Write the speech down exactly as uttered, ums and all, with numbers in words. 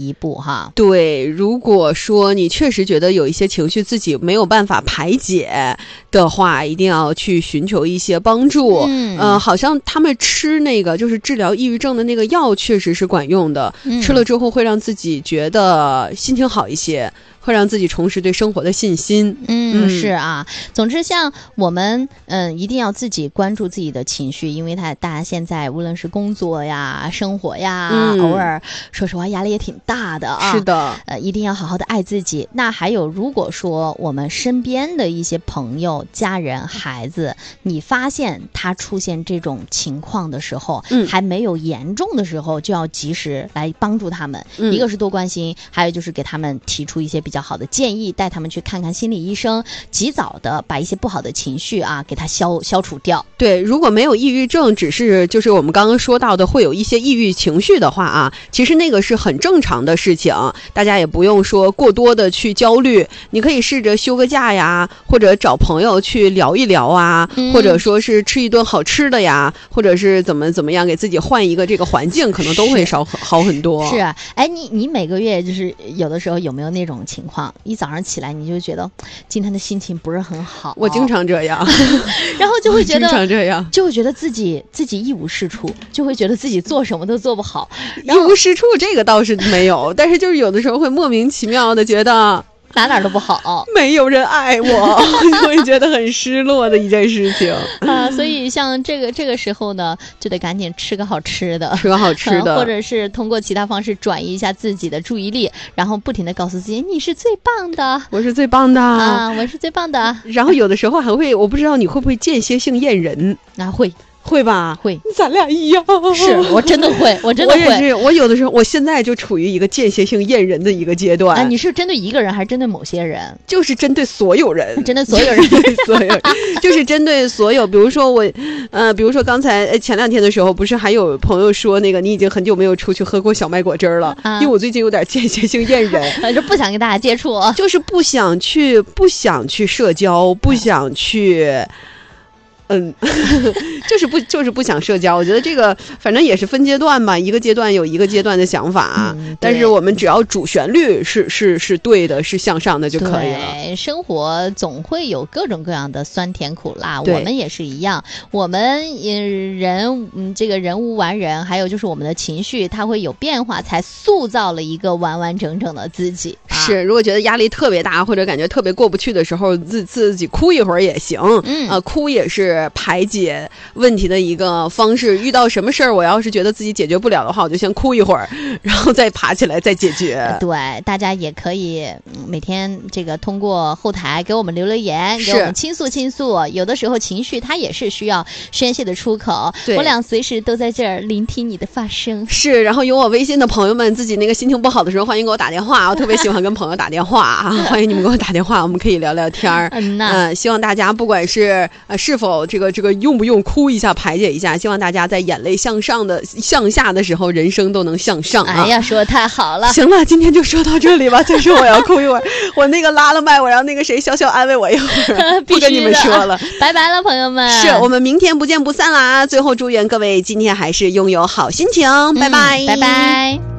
一步哈。 对，如果说你确实觉得有一些情绪自己没有办法排解的话，一定要去寻求一些帮助。嗯，呃，好像他们吃那个就是治疗抑郁症的那个药确实是管用的，嗯，吃了之后会让自己觉得心情好一些，会让自己重拾对生活的信心。 嗯，是啊。总之像我们嗯，一定要自己关注自己的情绪，因为他大家现在无论是工作呀生活呀，嗯，偶尔说实话压力也挺大的啊。 是的， 呃，一定要好好的爱自己。那还有如果说我们身边的一些朋友家人孩子，你发现他出现这种情况的时候，嗯，还没有严重的时候，就要及时来帮助他们，嗯，一个是多关心，还有就是给他们提出一些比较好的建议，带他们去看看心理医生，及早的把一些不好的情绪啊给他消消除掉。 对，如果没有抑郁症，只是就是我们刚刚说到的会有一些抑郁情绪的话啊，其实那个是很正常的事情，大家也不用说过多的去焦虑，你可以试着休个假呀，或者找朋友去聊一聊啊，嗯，或者说是吃一顿好吃的呀，或者是怎么怎么样给自己换一个这个环境，可能都会少好很多。 是啊，哎，你你每个月就是有的时候有没有那种情况，一早上起来你就觉得今天的心情不是很好？ 我经常这样然后就会觉得经常这样就会觉得自己自己一无是处，就会觉得自己做什么都做不好。 一无是处这个倒是没有，但是就是有的时候会莫名其妙的觉得哪哪都不好， 没有人爱我就会觉得很失落的一件事情啊。所以像这个这个时候呢，就得赶紧吃个好吃的吃个好吃的， 啊，或者是通过其他方式转移一下自己的注意力，然后不停地告诉自己你是最棒的， 我是最棒的啊，我是最棒的。 然后有的时候还会，我不知道你会不会间歇性厌人啊？会会吧， 会， 咱俩一样。 是我真的会，我真的会。 我也是，我有的时候，我现在就处于一个间歇性厌人的一个阶段。 啊，你是针对一个人还是针对某些人？ 就是针对所有人， 针对所有人， 所有人，就是针对所有。比如说我，呃，比如说刚才前两天的时候，不是还有朋友说那个你已经很久没有出去喝过小麦果汁了，啊，因为我最近有点间歇性厌人， 就不想跟大家接触， 就是不想去，不想去社交，不想去。嗯，就是不就是不想社交。我觉得这个反正也是分阶段吧，一个阶段有一个阶段的想法，嗯，但是我们只要主旋律是是是对的，是向上的就可以了。 对，生活总会有各种各样的酸甜苦辣，我们也是一样。我们人嗯，这个人无完人，还有就是我们的情绪它会有变化，才塑造了一个完完整整的自己。啊， 是，如果觉得压力特别大或者感觉特别过不去的时候，自自己哭一会儿也行。嗯，呃，哭也是排解问题的一个方式。遇到什么事儿，我要是觉得自己解决不了的话，我就先哭一会儿，然后再爬起来再解决。 对，大家也可以每天这个通过后台给我们留留言，给我们倾诉倾诉。有的时候情绪它也是需要宣泄的出口，我俩随时都在这儿聆听你的发声。 是，然后有我微信的朋友们，自己那个心情不好的时候，欢迎给我打电话。我特别喜欢跟朋友打电话啊，欢迎你们给我打电话，我们可以聊聊天儿。嗯，呃，希望大家不管是呃是否这个这个用不用哭一下排解一下，希望大家在眼泪向上的向下的时候，人生都能向上啊！ 哎呀，说得太好了。 行了，今天就说到这里吧。再说我要哭一会儿，我那个拉了麦，我让那个谁小小安慰我一会儿，不跟你们说了， 拜拜了，朋友们。 是我们明天不见不散啦！最后祝愿各位今天还是拥有好心情，拜拜， 嗯，拜拜。